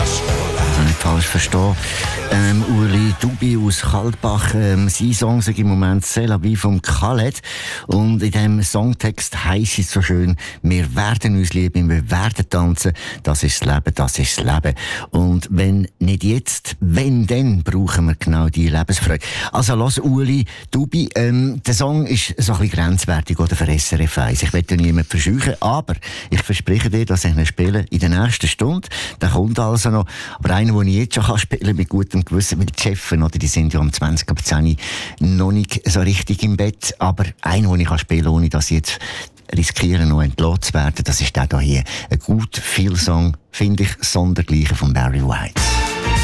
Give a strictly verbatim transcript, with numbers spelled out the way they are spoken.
Nicht falsch verstehen. Ähm, Ueli Dubi aus Kaltbach, ähm, sein Song sagt im Moment «C'est la vie» vom Khaled. Und in diesem Songtext heisst es so schön, wir werden uns lieben, wir werden tanzen, das ist das Leben, das ist das Leben. Und wenn nicht jetzt, wenn dann, brauchen wir genau diese Lebensfreude. Also lass Ueli Dubi, ähm, der Song ist so ein bisschen grenzwertig oder für S R F eins. Ich will ja niemanden verscheuchen, aber ich verspreche dir, dass ich ihn spiele in der nächsten Stunde. Der kommt also noch. Aber einer, den ich jetzt schon kann spielen kann, mit gutem Gewissen, weil die Chefen, oder, die sind ja um zwanzig ab zehn noch nicht so richtig im Bett. Aber einer, den ich kann spielen kann, ohne dass ich jetzt riskieren, noch entlassen zu werden, das ist der hier. Ein gut viel Song, finde ich, sondergleichen von Barry White.